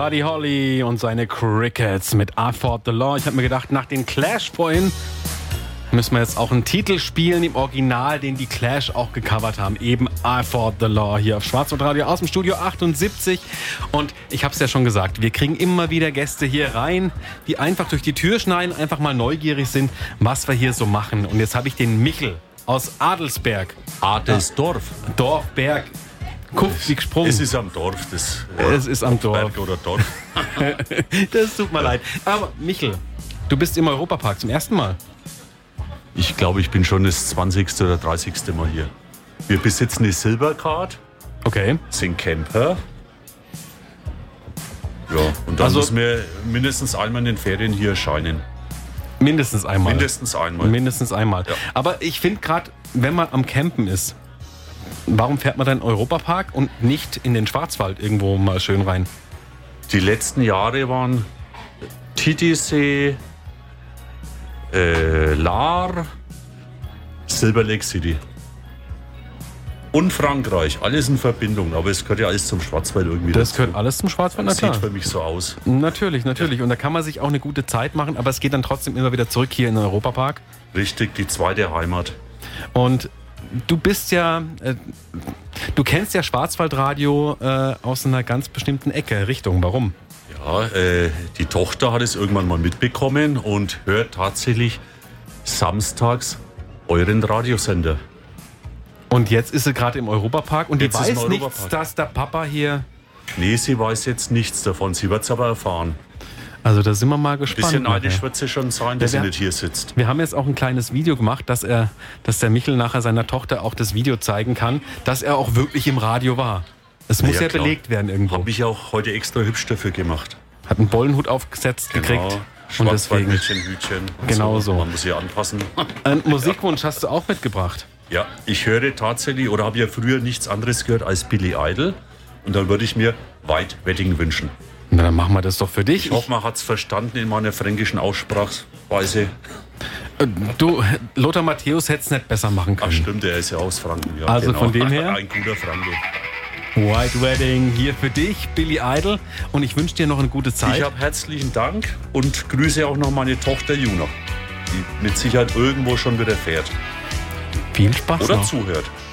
Buddy Holly und seine Crickets mit I Fought the Law. Ich habe mir gedacht, nach den Clash vorhin müssen wir jetzt auch einen Titel spielen im Original, den die Clash auch gecovert haben. Eben I Fought the Law hier auf Schwarzwaldradio aus dem Studio 78. Und ich habe es ja schon gesagt, wir kriegen immer wieder Gäste hier rein, die einfach durch die Tür schneiden, einfach mal neugierig sind, was wir hier so machen. Und jetzt habe ich den Michel aus Adelsberg. Adelsdorf. Dorfberg. Kupf wie gesprungen. Es ist am Dorf. Es ist am Dorf. Berg oder Dorf. Das tut mir leid. Aber Michel, du bist im Europapark zum ersten Mal. Ich glaube, ich bin schon das 20. oder 30. Mal hier. Wir besitzen die Silvercard, Okay. sind Camper. Ja, und dann Also- müssen wir mindestens einmal in den Ferien hier erscheinen. Mindestens einmal. Mindestens einmal. Mindestens einmal. Ja. Aber ich finde gerade, wenn man am Campen ist, warum fährt man dann in den Europapark und nicht in den Schwarzwald irgendwo mal schön rein? Die letzten Jahre waren Titisee, Lahr, Silver Lake City und Frankreich. Alles in Verbindung, aber es gehört ja alles zum Schwarzwald irgendwie Das dazu. gehört alles zum Schwarzwald, na Das sieht klar. für mich so aus. Natürlich. Und da kann man sich auch eine gute Zeit machen, aber es geht dann trotzdem immer wieder zurück hier in den Europapark. Richtig, die zweite Heimat. Und du bist ja, du kennst ja Schwarzwaldradio aus einer ganz bestimmten Ecke, Richtung. Warum? Ja, die Tochter hat es irgendwann mal mitbekommen und hört tatsächlich samstags euren Radiosender. Und jetzt ist sie gerade im Europapark und die Jetzt ist weiß im nichts, Europapark. dass der Papa hier... Nee, sie weiß jetzt nichts davon. Sie wird es aber erfahren. Also da sind wir mal Ein gespannt. bisschen neidisch nachher. wird sie schon sein, dass sie Ja, nicht hier sitzt. Wir haben jetzt auch ein kleines Video gemacht, dass der Michel nachher seiner Tochter auch das Video zeigen kann, dass er auch wirklich im Radio war. Es muss ja klar. belegt werden irgendwo. Habe ich auch heute extra hübsch dafür gemacht. Hat einen Bollenhut aufgesetzt gekriegt. Und deswegen Schwarzwaldmädchen, Hütchen. und Genau so. Man muss sie anpassen. einen Musikwunsch hast du auch mitgebracht. Ja, ich höre tatsächlich oder habe ja früher nichts anderes gehört als Billy Idol. Und dann würde ich mir White Wedding wünschen. Na, dann machen wir das doch für dich. Ich hoffe, man hat es verstanden in meiner fränkischen Aussprachweise. Du, Lothar Matthäus hätte es nicht besser machen Ach können. stimmt, der ist ja aus Franken. Ja, Also von dem her? Ein guter Franke. White Wedding hier für dich, Billy Idol. Und ich wünsche dir noch eine gute Zeit. Ich habe herzlichen Dank und grüße auch noch meine Tochter Juna, die mit Sicherheit irgendwo schon wieder fährt Viel Spaß oder noch. zuhört.